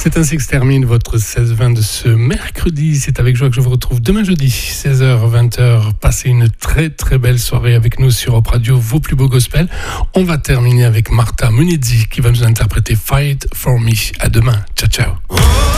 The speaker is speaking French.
C'est ainsi que se termine votre 16-20 de ce mercredi. C'est avec joie que je vous retrouve demain jeudi, 16h, 20h. Passez une très très belle soirée avec nous sur Hop Radio, vos plus beaux gospels. On va terminer avec Martha Munizzi qui va nous interpréter Fight for Me. À demain. Ciao, ciao.